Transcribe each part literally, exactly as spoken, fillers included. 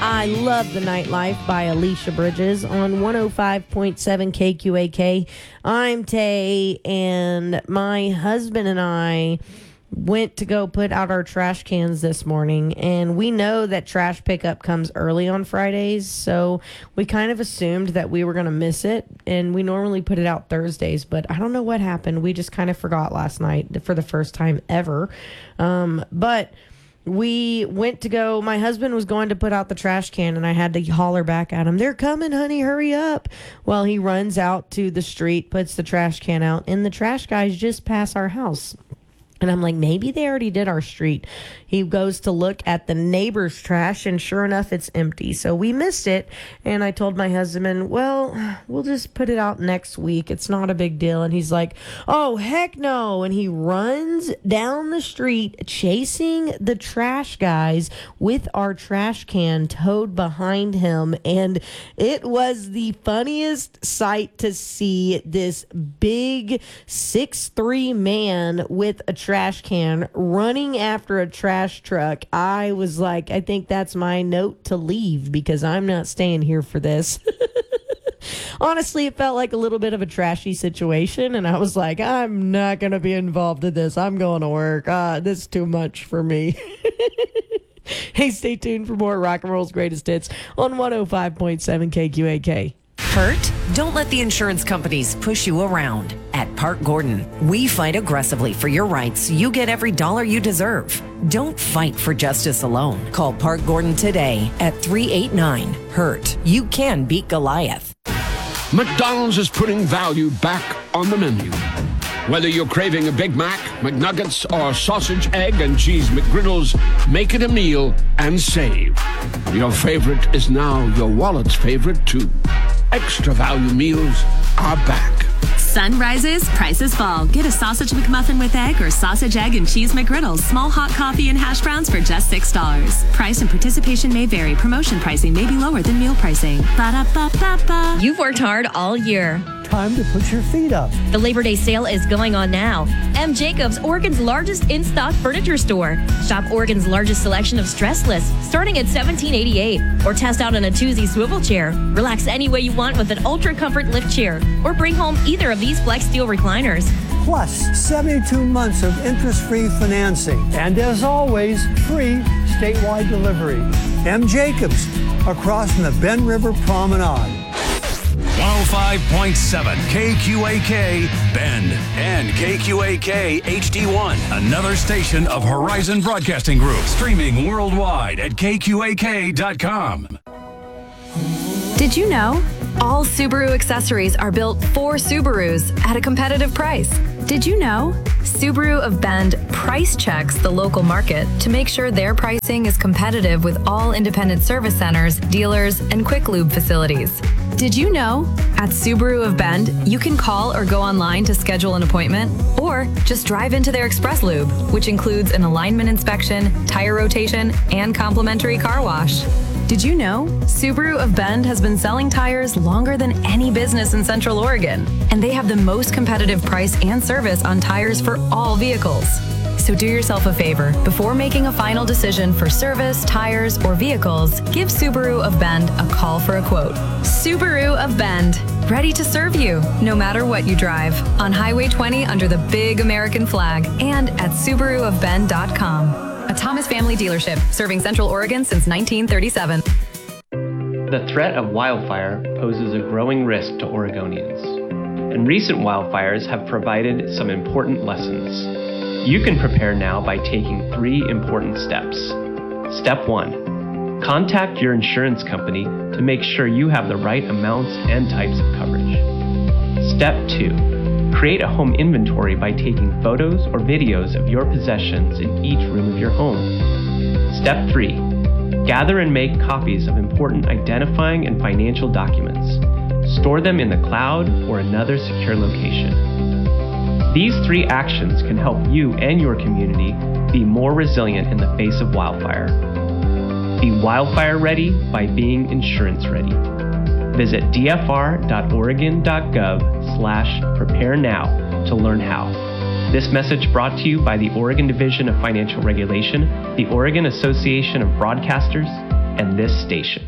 I Love the Nightlife by Alicia Bridges on one oh five point seven K Q A K. I'm Tay, and my husband and I went to go put out our trash cans this morning, and we know that trash pickup comes early on Fridays, so we kind of assumed that we were going to miss it, and we normally put it out Thursdays, but I don't know what happened. We just kind of forgot last night for the first time ever. Um, but we went to go, my husband was going to put out the trash can, and I had to holler back at him, "They're coming, honey, hurry up." Well, he runs out to the street, puts the trash can out, and the trash guys just pass our house. And I'm like, maybe they already did our street. He goes to look at the neighbor's trash, and sure enough, it's empty. So we missed it. And I told my husband, well, we'll just put it out next week. It's not a big deal. And he's like, oh, heck no. And he runs down the street chasing the trash guys with our trash can towed behind him. And it was the funniest sight to see this big six three man with a trash can running after a trash truck. I was like, I think that's my note to leave, because I'm not staying here for this. Honestly, it felt like a little bit of a trashy situation, and I was like, I'm not going to be involved in this. I'm going to work. Uh, this is too much for me. Hey, stay tuned for more Rock and Roll's Greatest Hits on one oh five point seven K Q A K. Hurt? Don't let the insurance companies push you around. At Park Gordon, we fight aggressively for your rights so you get every dollar you deserve. Don't fight for justice alone. Call Park Gordon today at three eight nine, hurt. You can beat Goliath. McDonald's is putting value back on the menu. Whether you're craving a Big Mac, McNuggets, or sausage, egg, and cheese McGriddles, make it a meal and save. Your favorite is now your wallet's favorite, too. Extra value meals are back. Sun rises, prices fall. Get a sausage McMuffin with egg or sausage, egg, and cheese McGriddles. Small hot coffee and hash browns for just six dollars. Price and participation may vary. Promotion pricing may be lower than meal pricing. Ba-da-ba-ba-ba. You've worked hard all year. Time to put your feet up. The Labor Day sale is going on now. M. Jacobs, Oregon's largest in-stock furniture store. Shop Oregon's largest selection of stressless, starting at seventeen eighty-eight. Or test out an Atuzzi swivel chair. Relax any way you want with an Ultra Comfort lift chair. Or bring home either of these Flex Steel recliners. Plus, seventy-two months of interest-free financing. And as always, free statewide delivery. M. Jacobs, across from the Bend River Promenade. one oh five point seven K Q A K Bend and K Q A K H D one, another station of Horizon Broadcasting Group, streaming worldwide at K Q A K dot com. Did you know? All Subaru accessories are built for Subarus at a competitive price. Did you know? Subaru of Bend price checks the local market to make sure their pricing is competitive with all independent service centers, dealers, and quick lube facilities. Did you know? At Subaru of Bend, you can call or go online to schedule an appointment, or just drive into their Express Lube, which includes an alignment inspection, tire rotation, and complimentary car wash. Did you know? Subaru of Bend has been selling tires longer than any business in Central Oregon, and they have the most competitive price and service on tires for all vehicles. So do yourself a favor. Before making a final decision for service, tires, or vehicles, give Subaru of Bend a call for a quote. Subaru of Bend, ready to serve you, no matter what you drive. On Highway twenty under the big American flag, and at Subaru of Bend dot com. A Thomas family dealership, serving Central Oregon since nineteen thirty-seven. The threat of wildfire poses a growing risk to Oregonians, and recent wildfires have provided some important lessons. You can prepare now by taking three important steps. Step one, contact your insurance company to make sure you have the right amounts and types of coverage. Step two, create a home inventory by taking photos or videos of your possessions in each room of your home. Step three, gather and make copies of important identifying and financial documents. Store them in the cloud or another secure location. These three actions can help you and your community be more resilient in the face of wildfire. Be wildfire ready by being insurance ready. Visit d f r dot oregon dot gov slash prepare now to learn how. This message brought to you by the Oregon Division of Financial Regulation, the Oregon Association of Broadcasters, and this station.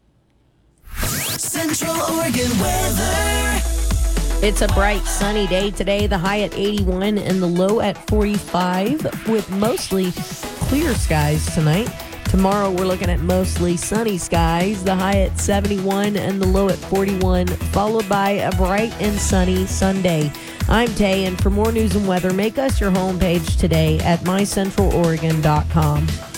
Central Oregon weather. It's a bright, sunny day today. The high at eighty-one and the low at forty-five, with mostly clear skies tonight. Tomorrow, we're looking at mostly sunny skies. The high at seventy-one and the low at forty-one, followed by a bright and sunny Sunday. I'm Tay, and for more news and weather, make us your homepage today at my central oregon dot com.